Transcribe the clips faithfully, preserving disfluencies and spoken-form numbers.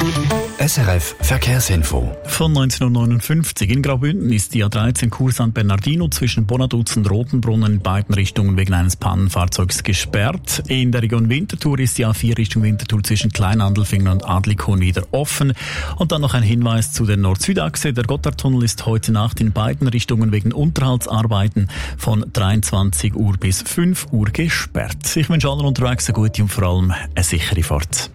S R F Verkehrsinfo. Von neunzehnhundertneunundfünfzig in Graubünden ist die A dreizehn Chur San Bernardino zwischen Bonaduz und Rotenbrunnen in beiden Richtungen wegen eines Pannenfahrzeugs gesperrt. In der Region Winterthur ist die A vier Richtung Winterthur zwischen Kleinandelfingen und Adlikon wieder offen. Und dann noch ein Hinweis zu der Nord-Süd-Achse. Der Gotthardtunnel ist heute Nacht in beiden Richtungen wegen Unterhaltsarbeiten von dreiundzwanzig Uhr bis fünf Uhr gesperrt. Ich wünsche allen unterwegs eine gute und vor allem eine sichere Fahrt.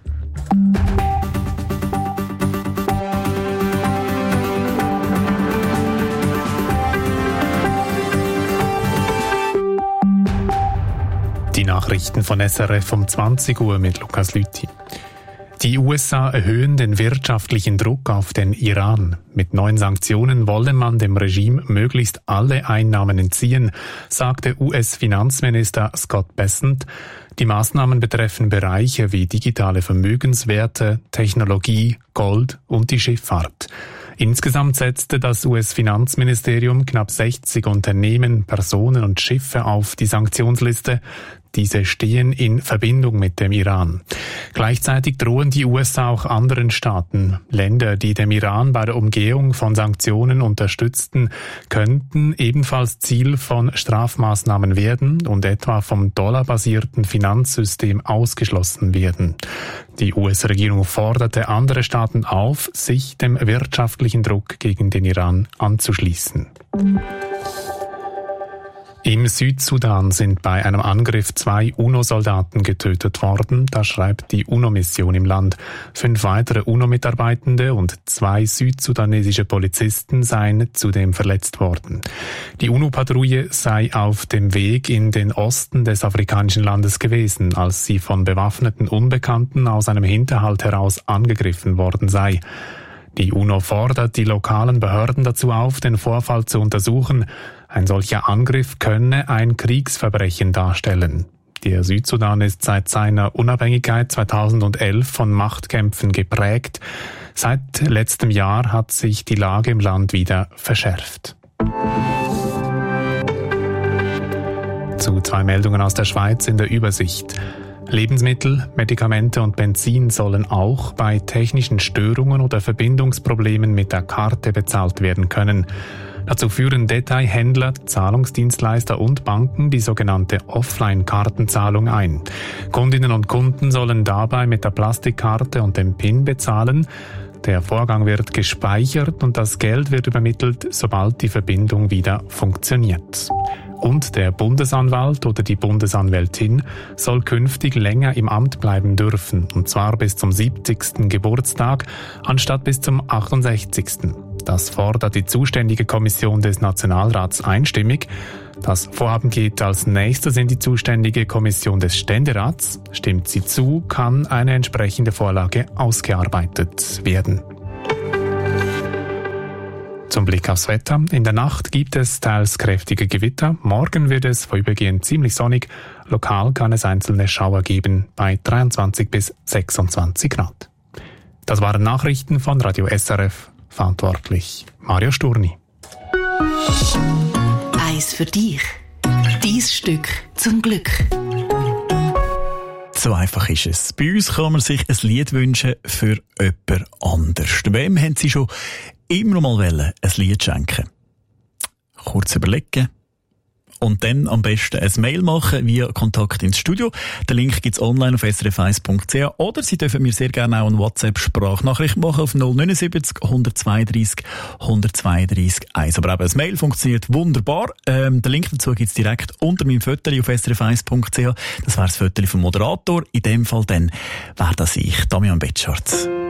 Die Nachrichten von S R F um zwanzig Uhr mit Lukas Lüthi. Die U S A erhöhen den wirtschaftlichen Druck auf den Iran. Mit neuen Sanktionen wolle man dem Regime möglichst alle Einnahmen entziehen, sagte U S-Finanzminister Scott Bessent. Die Maßnahmen betreffen Bereiche wie digitale Vermögenswerte, Technologie, Gold und die Schifffahrt. Insgesamt setzte das U S-Finanzministerium knapp sechzig Unternehmen, Personen und Schiffe auf die Sanktionsliste. Diese stehen in Verbindung mit dem Iran. Gleichzeitig drohen die U S A auch anderen Staaten. Länder, die dem Iran bei der Umgehung von Sanktionen unterstützten, könnten ebenfalls Ziel von Strafmaßnahmen werden und etwa vom dollarbasierten Finanzsystem ausgeschlossen werden. Die U S-Regierung forderte andere Staaten auf, sich dem wirtschaftlichen Druck gegen den Iran anzuschließen. Im Südsudan sind bei einem Angriff zwei UNO-Soldaten getötet worden, das schreibt die UNO-Mission im Land. Fünf weitere UNO-Mitarbeitende und zwei südsudanesische Polizisten seien zudem verletzt worden. Die UNO-Patrouille sei auf dem Weg in den Osten des afrikanischen Landes gewesen, als sie von bewaffneten Unbekannten aus einem Hinterhalt heraus angegriffen worden sei. Die UNO fordert die lokalen Behörden dazu auf, den Vorfall zu untersuchen. Ein solcher Angriff könne ein Kriegsverbrechen darstellen. Der Südsudan ist seit seiner Unabhängigkeit zweitausendelf von Machtkämpfen geprägt. Seit letztem Jahr hat sich die Lage im Land wieder verschärft. Zu zwei Meldungen aus der Schweiz in der Übersicht. Lebensmittel, Medikamente und Benzin sollen auch bei technischen Störungen oder Verbindungsproblemen mit der Karte bezahlt werden können. Dazu führen Detailhändler, Zahlungsdienstleister und Banken die sogenannte Offline-Kartenzahlung ein. Kundinnen und Kunden sollen dabei mit der Plastikkarte und dem PIN bezahlen. Der Vorgang wird gespeichert und das Geld wird übermittelt, sobald die Verbindung wieder funktioniert. Und der Bundesanwalt oder die Bundesanwältin soll künftig länger im Amt bleiben dürfen, und zwar bis zum siebzigsten Geburtstag anstatt bis zum achtundsechzigsten Das fordert die zuständige Kommission des Nationalrats einstimmig. Das Vorhaben geht als nächstes in die zuständige Kommission des Ständerats. Stimmt sie zu, kann eine entsprechende Vorlage ausgearbeitet werden. Zum Blick aufs Wetter. In der Nacht gibt es teils kräftige Gewitter. Morgen wird es vorübergehend ziemlich sonnig. Lokal kann es einzelne Schauer geben bei dreiundzwanzig bis sechsundzwanzig Grad. Das waren Nachrichten von Radio S R F. Verantwortlich Mario Sturni. Eins für dich. Dies Stück zum Glück. So einfach ist es. Bei uns kann man sich ein Lied wünschen für jemand anders. Wem haben Sie schon immer mal wollen, ein Lied schenken? Kurz überlegen. Und dann am besten ein Mail machen via Kontakt ins Studio. Den Link gibt's online auf s r f eins punkt c h oder Sie dürfen mir sehr gerne auch eine WhatsApp-Sprachnachricht machen auf null neun sieben null eins zwei drei eins zwei drei eins. Aber eben, das Mail funktioniert wunderbar. Ähm, den Link dazu gibt's direkt unter meinem Foto auf s r f eins punkt c h. Das wäre das Foto vom Moderator. In dem Fall dann wäre das ich, Damian Betscharz.